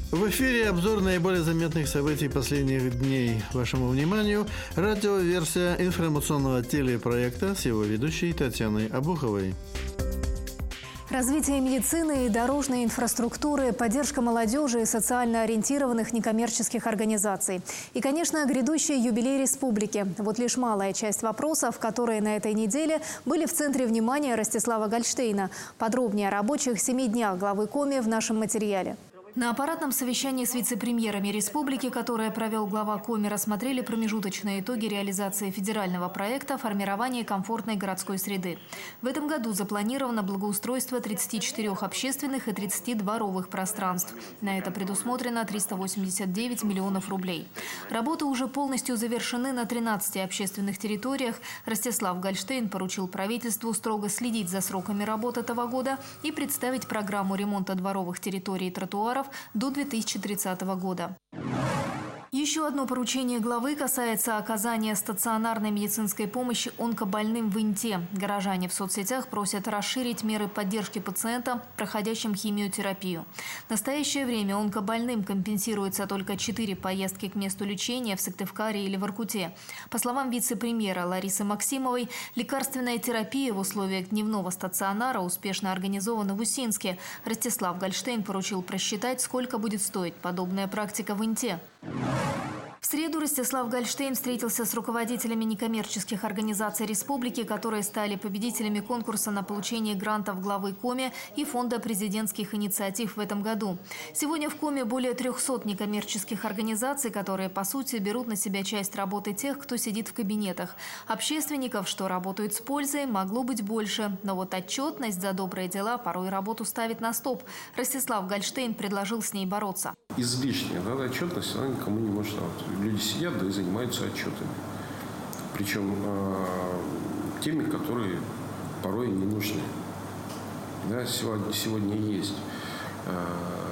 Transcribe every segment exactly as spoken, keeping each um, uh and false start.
В эфире обзор наиболее заметных событий последних дней. Вашему вниманию радиоверсия информационного телепроекта с его ведущей Татьяной Обуховой. Развитие медицины и дорожной инфраструктуры, поддержка молодежи и социально ориентированных некоммерческих организаций. И, конечно, грядущий юбилей республики. Вот лишь малая часть вопросов, которые на этой неделе были в центре внимания Ростислава Гольштейна. Подробнее о рабочих семи днях главы Коми в нашем материале. На аппаратном совещании с вице-премьерами республики, которое провел глава Коми, рассмотрели промежуточные итоги реализации федерального проекта формирования комфортной городской среды. В этом году запланировано благоустройство тридцати четырёх общественных и тридцати дворовых пространств. На это предусмотрено триста восемьдесят девять миллионов рублей. Работы уже полностью завершены на тринадцати общественных территориях. Ростислав Гольштейн поручил правительству строго следить за сроками работ этого года и представить программу ремонта дворовых территорий и тротуаров до две тысячи тридцатого года. Еще одно поручение главы касается оказания стационарной медицинской помощи онкобольным в Инте. Горожане в соцсетях просят расширить меры поддержки пациентам, проходящим химиотерапию. В настоящее время онкобольным компенсируется только четыре поездки к месту лечения в Сыктывкаре или Воркуте. По словам вице-премьера Ларисы Максимовой, лекарственная терапия в условиях дневного стационара успешно организована в Усинске. Ростислав Гольштейн поручил просчитать, сколько будет стоить подобная практика в Инте. В среду Ростислав Гольштейн встретился с руководителями некоммерческих организаций республики, которые стали победителями конкурса на получение грантов главы Коми и Фонда президентских инициатив в этом году. Сегодня в Коми более трёхсот некоммерческих организаций, которые, по сути, берут на себя часть работы тех, кто сидит в кабинетах. Общественников, что работают с пользой, могло быть больше. Но вот отчетность за добрые дела порой работу ставит на стоп. Ростислав Гольштейн предложил с ней бороться. Излишняя да, отчетность, она никому не может работать. Люди сидят, да и занимаются отчетами. Причем э, теми, которые порой не нужны. Да, сегодня, сегодня есть э,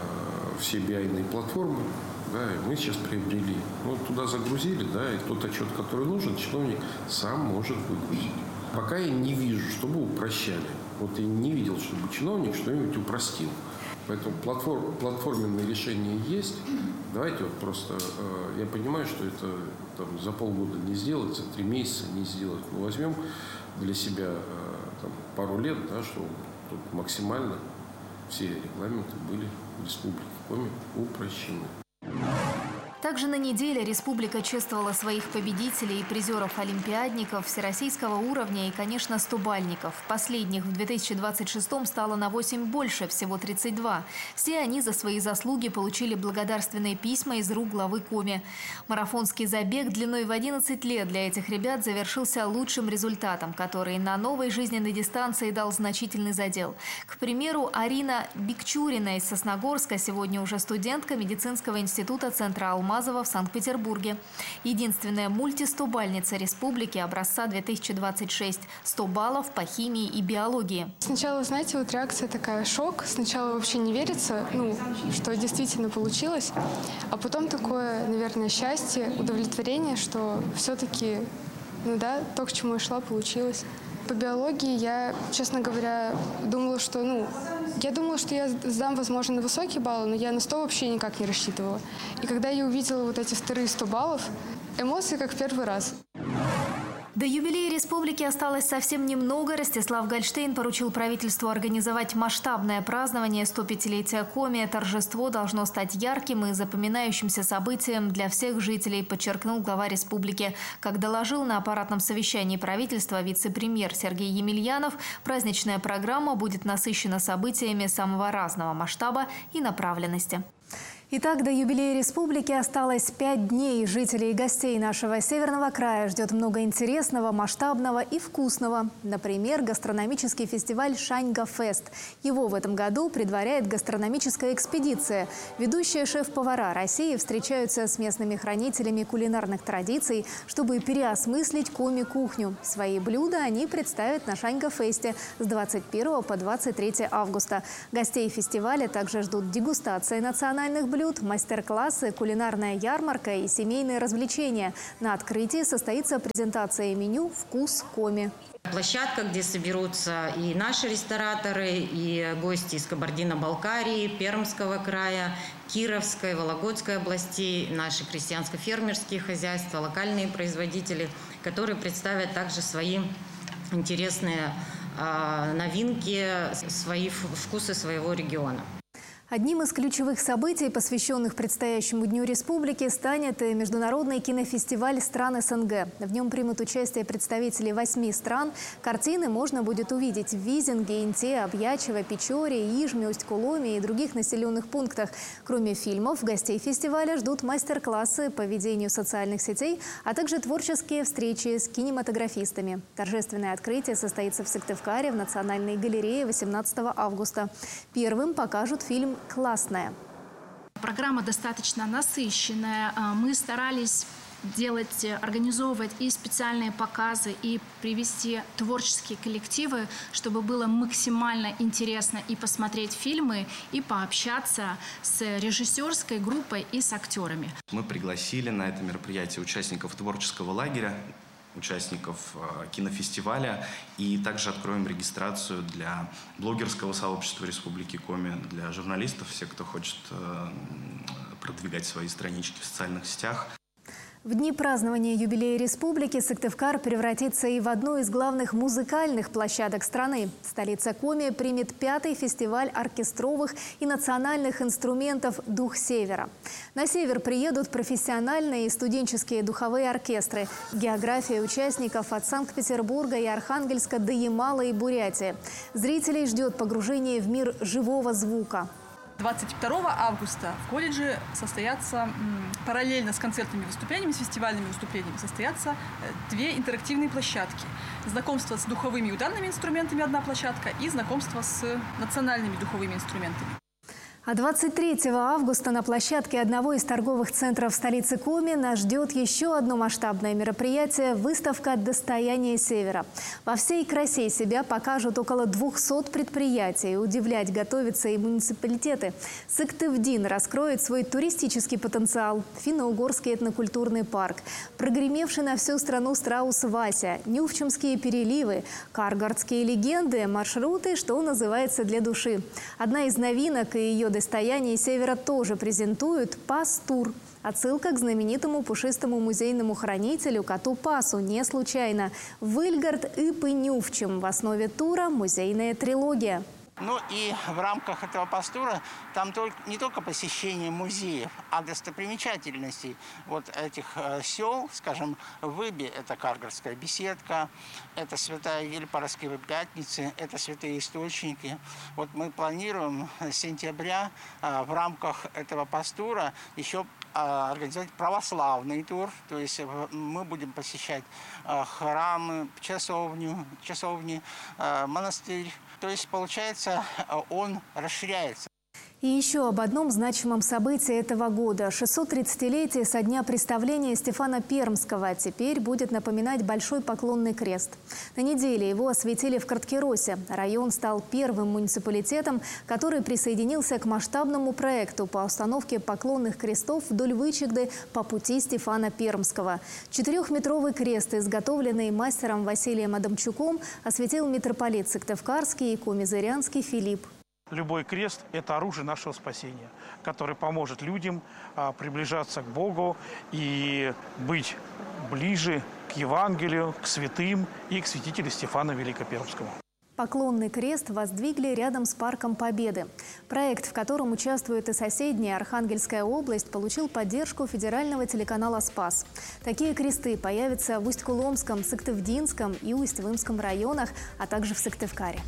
все би ай-ные платформы, да, и мы сейчас приобрели. Вот туда загрузили, да, и тот отчет, который нужен, чиновник сам может выгрузить. Пока я не вижу, чтобы упрощали. Вот я не видел, чтобы чиновник что-нибудь упростил. Поэтому платформ, платформенные решения есть. Давайте вот просто, э, я понимаю, что это там, за полгода не сделать, за три месяца не сделать. Но возьмем для себя э, там, пару лет, да, чтобы тут максимально все регламенты были в республике Коми упрощены. Также на неделе республика чествовала своих победителей и призеров-олимпиадников всероссийского уровня и, конечно, стобальников. Последних в две тысячи двадцать шестом стало на восемь больше, всего тридцать два. Все они за свои заслуги получили благодарственные письма из рук главы Коми. Марафонский забег длиной в одиннадцать лет для этих ребят завершился лучшим результатом, который на новой жизненной дистанции дал значительный задел. К примеру, Арина Бикчурина из Сосногорска, сегодня уже студентка медицинского института Центра Алмазова в Санкт-Петербурге. Единственная мультистобальница республики образца две тысячи двадцать шесть. сто баллов по химии и биологии. Сначала, знаете, вот реакция такая, шок. Сначала вообще не верится, ну, что действительно получилось. А потом такое, наверное, счастье, удовлетворение, что все-таки, ну да, то, к чему я шла, получилось. По биологии я, честно говоря, думала, что, ну, я думала, что я сдам, возможно, на высокие баллы, но я на сто вообще никак не рассчитывала. И когда я увидела вот эти вторые сто баллов, эмоции как в первый раз. До юбилея республики осталось совсем немного. Ростислав Гольштейн поручил правительству организовать масштабное празднование сто пятилетия Коми. Торжество должно стать ярким и запоминающимся событием для всех жителей, подчеркнул глава республики. Как доложил на аппаратном совещании правительства вице-премьер Сергей Емельянов, праздничная программа будет насыщена событиями самого разного масштаба и направленности. Итак, до юбилея республики осталось пять дней. Жителей и гостей нашего северного края ждет много интересного, масштабного и вкусного. Например, гастрономический фестиваль «Шаньга-фест». Его в этом году предваряет гастрономическая экспедиция. Ведущие шеф-повара России встречаются с местными хранителями кулинарных традиций, чтобы переосмыслить коми-кухню. Свои блюда они представят на «Шаньга-фесте» с двадцать первого по двадцать третье августа. Гостей фестиваля также ждут дегустация национальных блюд, блюд, мастер-классы, кулинарная ярмарка и семейные развлечения. На открытии состоится презентация меню «Вкус Коми». Площадка, где соберутся и наши рестораторы, и гости из Кабардино-Балкарии, Пермского края, Кировской, Вологодской областей, наши крестьянско-фермерские хозяйства, локальные производители, которые представят также свои интересные э, новинки, свои вкусы своего региона. Одним из ключевых событий, посвященных предстоящему Дню Республики, станет международный кинофестиваль стран СНГ. В нем примут участие представители восьми стран. Картины можно будет увидеть в Визинге, Инте, Обьячево, Печоре, Ижме, Усть-Куломе и других населенных пунктах. Кроме фильмов, гостей фестиваля ждут мастер-классы по ведению социальных сетей, а также творческие встречи с кинематографистами. Торжественное открытие состоится в Сыктывкаре в Национальной галерее восемнадцатого августа. Первым покажут фильм «Классная». Программа достаточно насыщенная. Мы старались делать, организовывать и специальные показы, и привести творческие коллективы, чтобы было максимально интересно и посмотреть фильмы, и пообщаться с режиссерской группой и с актерами. Мы пригласили на это мероприятие участников творческого лагеря, участников кинофестиваля, и также откроем регистрацию для блогерского сообщества Республики Коми, для журналистов, все, кто хочет продвигать свои странички в социальных сетях. В дни празднования юбилея республики Сыктывкар превратится и в одну из главных музыкальных площадок страны. Столица Коми примет пятый фестиваль оркестровых и национальных инструментов «Дух Севера». На север приедут профессиональные и студенческие духовые оркестры. География участников от Санкт-Петербурга и Архангельска до Ямала и Бурятии. Зрителей ждет погружение в мир живого звука. двадцать второго августа в колледже состоятся, параллельно с концертными выступлениями, с фестивальными выступлениями, состоятся две интерактивные площадки. Знакомство с духовыми и ударными инструментами – одна площадка, и знакомство с национальными духовыми инструментами. А двадцать третьего августа на площадке одного из торговых центров столицы Коми нас ждет еще одно масштабное мероприятие – выставка «Достояние Севера». Во всей красе себя покажут около двухсот предприятий. Удивлять готовятся и муниципалитеты. Сыктывдин раскроет свой туристический потенциал. Финно-угорский этнокультурный парк, прогремевший на всю страну страус Вася, Нювчемские переливы, каргардские легенды, маршруты, что называется, для души. Одна из новинок и ее «Достояние Севера» тоже презентуют «Пас-тур». Отсылка к знаменитому пушистому музейному хранителю коту Пасу не случайно. Выльгард и Пынювчем. В основе тура музейная трилогия. Ну и в рамках этого пастура там только, не только посещение музеев, а достопримечательностей вот этих э, сел, скажем, в Ибе это Каргардская беседка, это Святая Ельпарские Пятницы, это Святые Источники. Вот мы планируем с сентября э, в рамках этого пастура еще э, организовать православный тур, то есть э, мы будем посещать э, храмы, часовню, часовни, э, монастырь. То есть, получается, он расширяется. И еще об одном значимом событии этого года. шестьсот-тридцатилетие со дня представления Стефана Пермского теперь будет напоминать Большой Поклонный крест. На неделе его осветили в Карткиросе. Район стал первым муниципалитетом, который присоединился к масштабному проекту по установке поклонных крестов вдоль Вычегды по пути Стефана Пермского. Четырехметровый крест, изготовленный мастером Василием Адамчуком, осветил митрополит Сыктывкарский и Коми-Зырянский Филипп. Любой крест – это оружие нашего спасения, которое поможет людям а, приближаться к Богу и быть ближе к Евангелию, к святым и к святителю Стефану Великопермскому. Поклонный крест воздвигли рядом с Парком Победы. Проект, в котором участвует и соседняя Архангельская область, получил поддержку федерального телеканала «Спас». Такие кресты появятся в Усть-Куломском, Сыктывдинском и Усть-Вымском районах, а также в Сыктывкаре.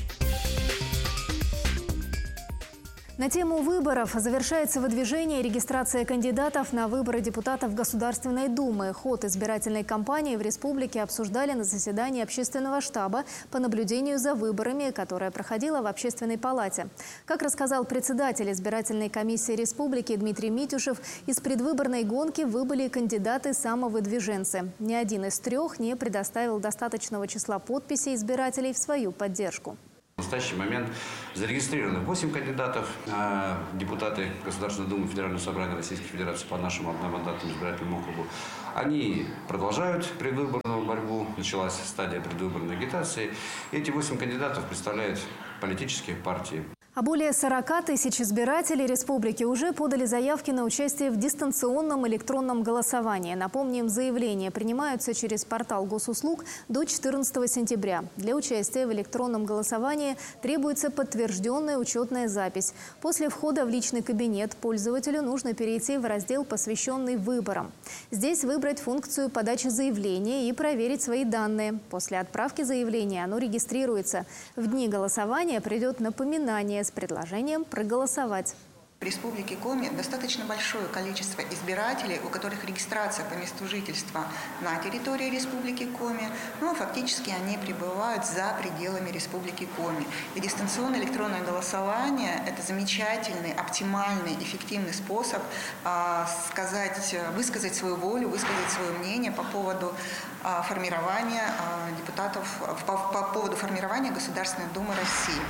На тему выборов завершается выдвижение и регистрация кандидатов на выборы депутатов Государственной Думы. Ход избирательной кампании в республике обсуждали на заседании общественного штаба по наблюдению за выборами, которое проходило в Общественной палате. Как рассказал председатель избирательной комиссии республики Дмитрий Митюшев, из предвыборной гонки выбыли кандидаты-самовыдвиженцы. Ни один из трех не предоставил достаточного числа подписей избирателей в свою поддержку. В настоящий момент зарегистрированы восемь кандидатов. Депутаты Государственной Думы Федерального собрания Российской Федерации по нашему одномандатному избирательному округу. Они продолжают предвыборную борьбу. Началась стадия предвыборной агитации. Эти восемь кандидатов представляют политические партии. А более сорока тысяч избирателей республики уже подали заявки на участие в дистанционном электронном голосовании. Напомним, заявления принимаются через портал госуслуг до четырнадцатого сентября. Для участия в электронном голосовании требуется подтвержденная учетная запись. После входа в личный кабинет пользователю нужно перейти в раздел, посвященный выборам. Здесь выбрать функцию подачи заявления и проверить свои данные. После отправки заявления оно регистрируется. В дни голосования придет напоминание с предложением проголосовать. В Республике Коми достаточно большое количество избирателей, у которых регистрация по месту жительства на территории Республики Коми, но фактически они пребывают за пределами Республики Коми. И дистанционное электронное голосование – это замечательный, оптимальный, эффективный способ а, сказать, высказать свою волю, высказать свое мнение по поводу а, формирования а, депутатов, по, по поводу формирования Государственной Думы России.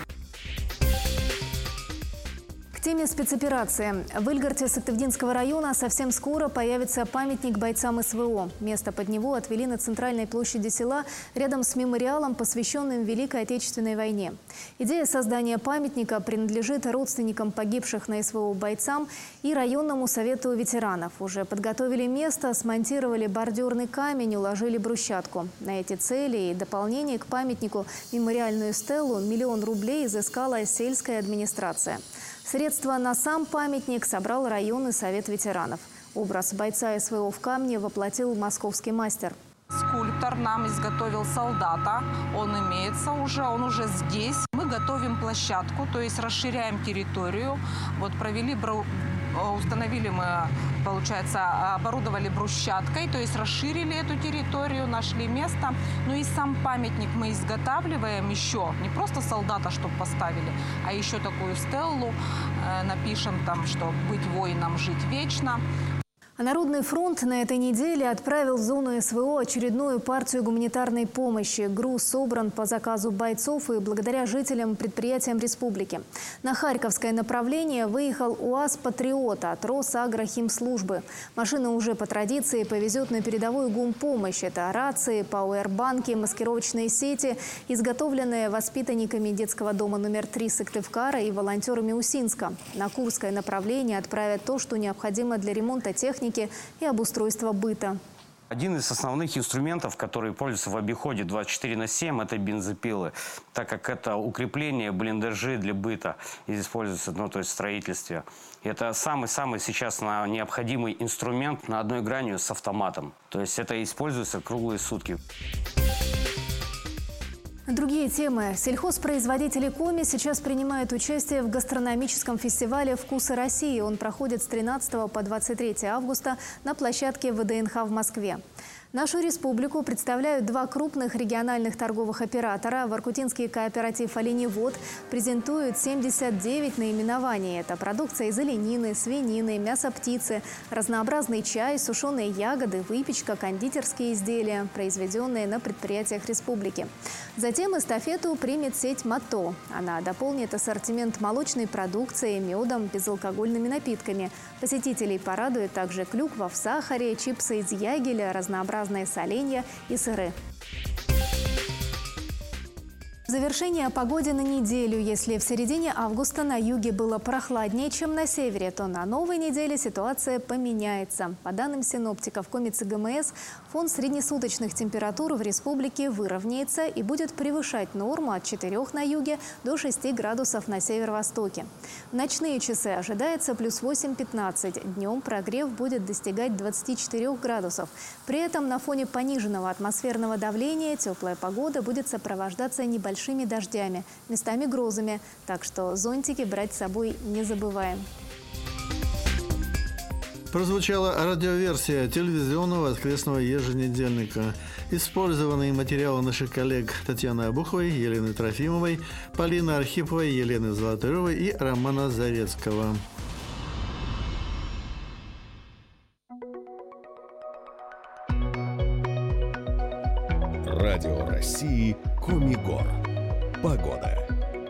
К теме спецоперации. В Ильгарте Сыктывдинского района совсем скоро появится памятник бойцам СВО. Место под него отвели на центральной площади села рядом с мемориалом, посвященным Великой Отечественной войне. Идея создания памятника принадлежит родственникам погибших на СВО бойцам и районному совету ветеранов. Уже подготовили место, смонтировали бордюрный камень, уложили брусчатку. На эти цели и дополнение к памятнику мемориальную стелу миллион рублей изыскала сельская администрация. Средства на сам памятник собрал районный совет ветеранов. Образ бойца СВО в камне воплотил московский мастер. Скульптор нам изготовил солдата, он имеется уже, он уже здесь. Мы готовим площадку, то есть расширяем территорию. Вот провели, установили мы, получается, оборудовали брусчаткой, то есть расширили эту территорию, нашли место. Ну и сам памятник мы изготавливаем еще, не просто солдата, чтобы поставили, а еще такую стеллу, напишем там, что быть воином, жить вечно. А Народный фронт на этой неделе отправил в зону СВО очередную партию гуманитарной помощи. Груз собран по заказу бойцов и благодаря жителям предприятиям республики. На Харьковское направление выехал УАЗ «Патриот» от Росагрохимслужбы. Машина уже по традиции повезет на передовую гумпомощь. Это рации, пауэрбанки, маскировочные сети, изготовленные воспитанниками детского дома номер три Сыктывкара и волонтерами Усинска. На Курское направление отправят то, что необходимо для ремонта техники и обустройства быта. Один из основных инструментов, который пользуется в обиходе двадцать четыре на семь, это бензопилы, так как это укрепление, блиндажи для быта используются, ну, то есть в строительстве. Это самый-самый сейчас необходимый инструмент на одной грани с автоматом. То есть это используется круглые сутки. Другие темы. Сельхозпроизводители Коми сейчас принимают участие в гастрономическом фестивале «Вкусы России». Он проходит с тринадцатого по двадцать третье августа на площадке ВДНХ в Москве. Нашу республику представляют два крупных региональных торговых оператора. Воркутинский кооператив «Оленевод» презентует семьдесят девять наименований. Это продукция из оленины, свинины, мясо птицы, разнообразный чай, сушеные ягоды, выпечка, кондитерские изделия, произведенные на предприятиях республики. Затем эстафету примет сеть «Мато». Она дополнит ассортимент молочной продукции, медом, безалкогольными напитками. Посетителей порадует также клюква в сахаре, чипсы из ягеля, разнообразные соленья и сыры. Завершение о погоде на неделю. Если в середине августа на юге было прохладнее, чем на севере, то на новой неделе ситуация поменяется. По данным синоптиков КомиЦГМС, фон среднесуточных температур в республике выровняется и будет превышать норму от четырёх на юге до шести градусов на северо-востоке. В ночные часы ожидается плюс восемь — пятнадцать. Днем прогрев будет достигать двадцати четырёх градусов. При этом на фоне пониженного атмосферного давления теплая погода будет сопровождаться небольшими дождями, местами грозами. Так что зонтики брать с собой не забываем. Прозвучала радиоверсия телевизионного воскресного еженедельника. Использованные материалы наших коллег Татьяны Обуховой, Елены Трофимовой, Полины Архиповой, Елены Золотаревой и Романа Зарецкого. Радио России Коми Гор. Погода.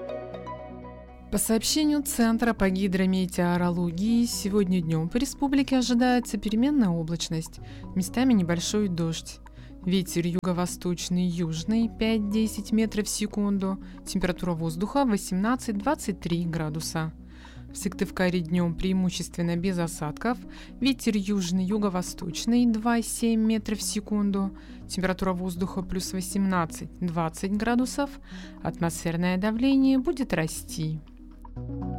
По сообщению Центра по гидрометеорологии, сегодня днем по республике ожидается переменная облачность, местами небольшой дождь. Ветер юго-восточный, южный пять-десять метров в секунду, температура воздуха восемнадцать-двадцать три градуса. В Сыктывкаре днем преимущественно без осадков, ветер южный, юго-восточный два-семь метров в секунду, температура воздуха плюс восемнадцать-двадцать градусов, атмосферное давление будет расти.